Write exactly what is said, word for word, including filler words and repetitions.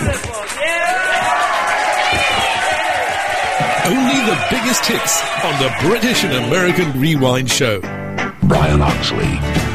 Only the biggest hits on the British and American Rewind Show. Brian Oxley.